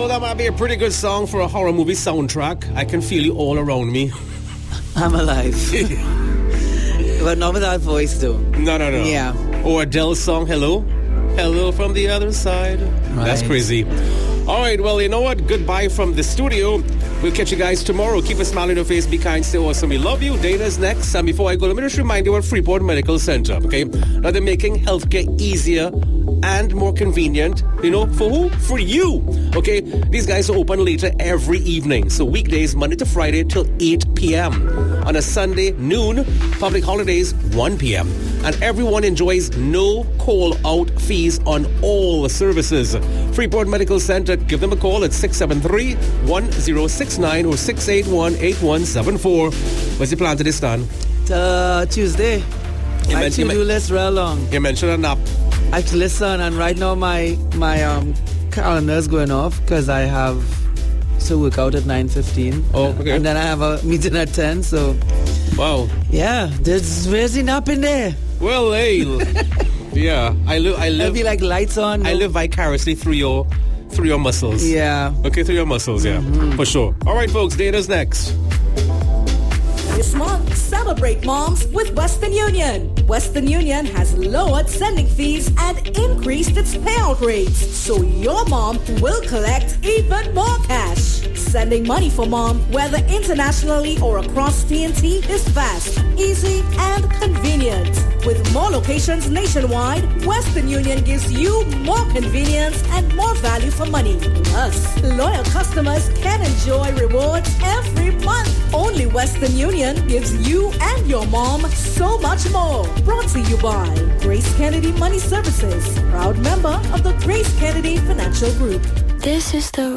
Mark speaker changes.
Speaker 1: Well, that might be a pretty good song for a horror movie soundtrack. I can feel you all around me.
Speaker 2: I'm alive. But not with that voice, though.
Speaker 1: No.
Speaker 2: Yeah.
Speaker 1: Or Adele's song, Hello. Hello from the other side. Right. That's crazy. All right, well, you know what? Goodbye from the studio. We'll catch you guys tomorrow. Keep a smile on your face. Be kind. Stay awesome. We love you. Dana's next. And before I go, let me just remind you about Freeport Medical Center, okay? Now, they're making healthcare easier and more convenient, you know, for who? For you, okay? These guys are open later every evening. So weekdays, Monday to Friday till 8 p.m. On a Sunday, noon. Public holidays, 1 p.m. And everyone enjoys no call-out fees on all services. Freeport Medical Center, give them a call at 673-1069 or 681-8174. What's your plan today, Stan?
Speaker 2: Tuesday. My to-do list real long.
Speaker 1: You mentioned a nap.
Speaker 2: Actually, listen, and right now my calendar is going off because I have to work out at 9:15.
Speaker 1: Oh, okay.
Speaker 2: And then I have a meeting at 10, so...
Speaker 1: Wow.
Speaker 2: Yeah, where's the nap in there?
Speaker 1: Well, hey, yeah, I live.
Speaker 2: It'll be like lights on.
Speaker 1: I live vicariously through your muscles.
Speaker 2: Yeah.
Speaker 1: Okay, through your muscles, yeah. For sure. All right, folks, Dana's next.
Speaker 3: This month, celebrate moms with Western Union. Western Union has lowered sending fees and increased its payout rates, so your mom will collect even more cash. Sending money for mom, whether internationally or across TNT, is fast, easy, and convenient. With more locations nationwide, Western Union gives you more convenience and more value for money. Plus, loyal customers can enjoy rewards every month. Only Western Union gives you and your mom so much more. Brought to you by Grace Kennedy Money Services, proud member of the Grace Kennedy Financial Group.
Speaker 4: This is the